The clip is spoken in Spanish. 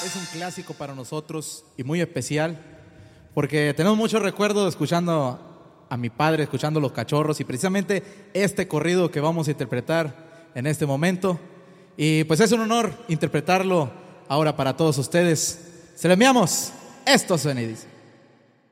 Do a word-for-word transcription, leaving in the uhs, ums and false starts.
Es un clásico para nosotros y muy especial porque tenemos muchos recuerdos escuchando a mi padre, escuchando Los Cachorros y precisamente este corrido que vamos a interpretar en este momento. Y pues es un honor interpretarlo ahora para todos ustedes. Se lo enviamos. Esto suena y dice.